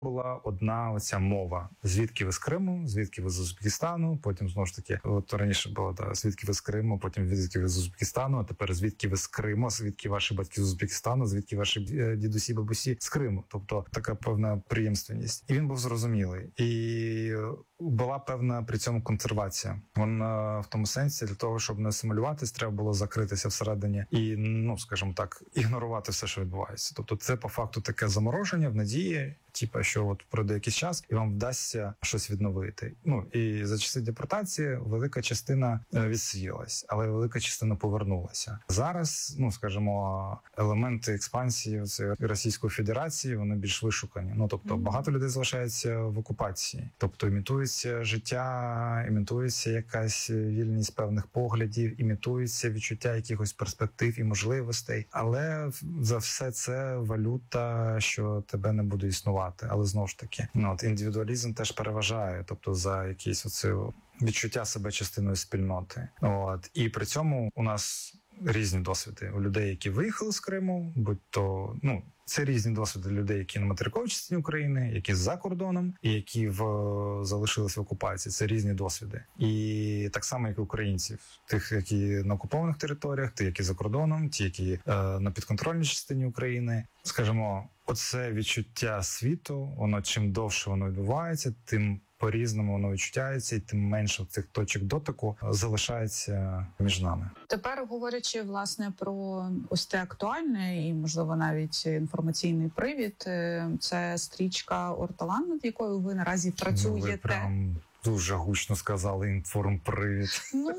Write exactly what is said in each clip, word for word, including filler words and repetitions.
була одна оця мова. Звідки ви з Криму, звідки ви з Узбекистану, потім знову ж таки, от раніше було, да, звідки ви з Криму, потім звідки ви з Узбекистану, а тепер звідки ви з Криму, звідки ваші батьки з Узбекистану, звідки ваші дідусі, бабусі з Криму. Тобто така певна приємственність. І він був зрозумілий. І була певна при цьому консервація. Вона в тому сенсі, для того, щоб не асимілюватись, треба було закритися всередині і, ну, скажімо так, ігнорувати все, що відбувається. Тобто це по факту таке замороження в надії, типа, що от пройде якийсь час і вам вдасться щось відновити. Ну, і за часи депортації велика частина відсіялась, але велика частина повернулася. Зараз, ну, скажімо, елементи експансії цієї Російської Федерації, вони більш вишукані. Ну, тобто, багато людей залишається в окупації. Тобто, імітується життя, імітується якась вільність певних поглядів, імітується відчуття якихось перспектив і можливостей. Але за все це валюта, що тебе не буде існувати. Але знову ж таки, ну, от індивідуалізм теж переважає, тобто за якісь оце відчуття себе частиною спільноти. От. І при цьому у нас різні досвіди у людей, які виїхали з Криму, будь-то, ну, це різні досвіди людей, які на материковій частині України, які за кордоном, і які в залишились в окупації. Це різні досвіди. І так само, як і українців. Тих, які на окупованих територіях, ті, які за кордоном, ті, які е, на підконтрольній частині України. Скажімо, оце відчуття світу, воно чим довше воно відбувається, тим по-різному воно відчувається, і тим менше цих точок дотику залишається між нами. Тепер, говорячи, власне, про ось те актуальне і, можливо, навіть інформаційний привід, це стрічка «Орталан», над якою ви наразі працюєте. Ну, ви прям... Дуже гучно сказали інформпривід. Ну,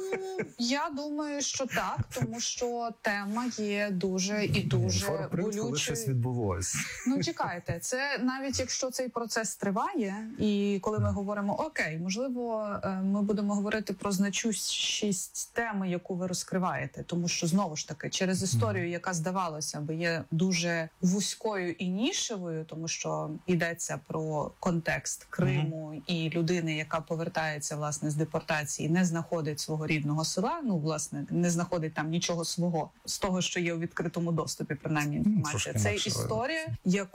я думаю, що так, тому що тема є дуже і дуже болючою. Щось відбулось. Ну, чекайте, це навіть якщо цей процес триває, і коли ми говоримо, окей, можливо, ми будемо говорити про значущість теми, яку ви розкриваєте, тому що, знову ж таки, через історію, яка, здавалося би, є дуже вузькою і нішевою, тому що йдеться про контекст Криму і людини, яка повертається, власне, з депортації, не знаходить свого рідного села, ну, власне, не знаходить там нічого свого, з того, що є у відкритому доступі, принаймні, інформація. Це історія,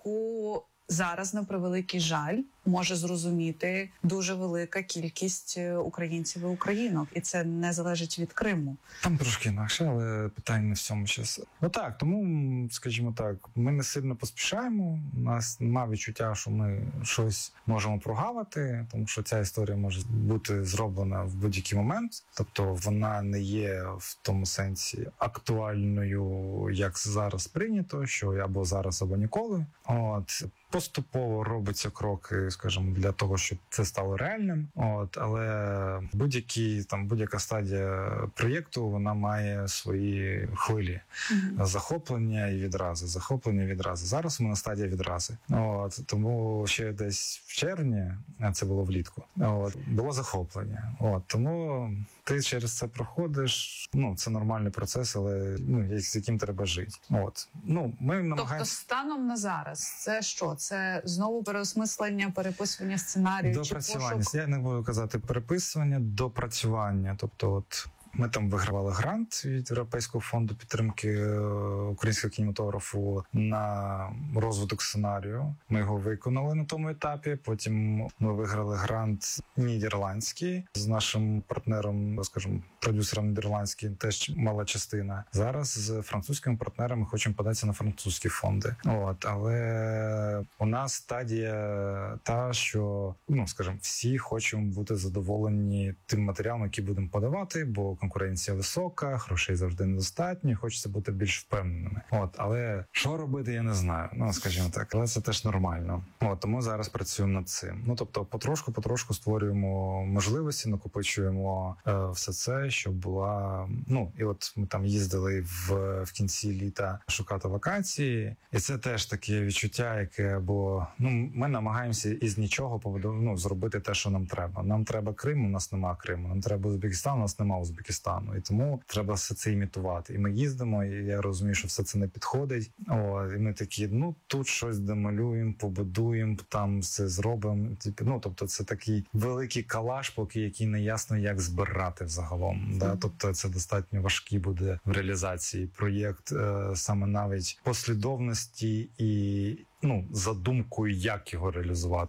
яку зараз, на превеликий жаль, може зрозуміти дуже велика кількість українців і українок. І це не залежить від Криму. Там трошки інакше, але питань не в цьому час. Ну так, тому, скажімо так, ми не сильно поспішаємо. У нас немає відчуття, що ми щось можемо прогавити, тому що ця історія може бути зроблена в будь-який момент. Тобто вона не є в тому сенсі актуальною, як зараз прийнято, що або зараз, або ніколи. От. Поступово робиться кроки, скажімо, для того, щоб це стало реальним. От, але будь-які там будь-яка стадія проєкту, вона має свої хвилі mm-hmm. захоплення і відрази. Захоплення і відрази. Зараз ми на стадії відрази. От, тому ще десь в червні, а це було влітку, от, було захоплення. От, тому ти через це проходиш. Ну, це нормальний процес, але ну, з яким треба жити. От, ну, ми намагаємося... Тобто станом на зараз це що? Це знову переосмислення, переписування сценарію? Допрацювання. Чи пошук? Я не буду казати переписування, допрацювання. Тобто, от ми там вигравали грант від Європейського фонду підтримки українського кінематографу на розвиток сценарію. Ми його виконали на тому етапі. Потім ми виграли грант нідерландський з нашим партнером, скажімо, продюсером нідерландським, теж мала частина. Зараз з французькими партнерами хочемо податися на французькі фонди. От, але у нас стадія та, що, ну, скажімо, всі хочемо бути задоволені тим матеріалом, який будемо подавати, бо конкуренція висока, грошей завжди недостатньо, хочеться бути більш впевненими. От, але що робити, я не знаю. Ну, скажімо так, але це теж нормально. От, тому зараз працюємо над цим. Ну, тобто, потрошку-потрошку створюємо можливості, накопичуємо е, все це, щоб була, ну, і от ми там їздили в, в кінці літа шукати вакансії, і це теж таке відчуття, яке, бо, ну, ми намагаємося із нічого, ну, зробити те, що нам треба. Нам треба Крим, у нас нема Криму. Нам треба Узбекистан, у нас нема Узбекистану. Узбекистану. І тому треба все це імітувати. І ми їздимо, і я розумію, що все це не підходить. О, і ми такі, ну тут щось демалюємо, побудуємо, там все зробимо. Ну тобто, це такий великий калаш, поки який не ясно, як збирати взагалом. Да? Тобто, це достатньо важкий буде в реалізації проєкт, е, саме навіть послідовності і ну задумкою, як його реалізувати.